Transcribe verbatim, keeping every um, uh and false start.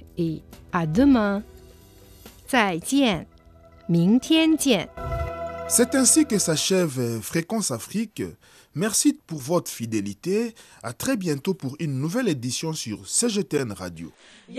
et à demain. 再见，明天见。 C'est ainsi que s'achève Fréquence Afrique. Merci pour votre fidélité. À très bientôt pour une nouvelle édition sur C G T N Radio.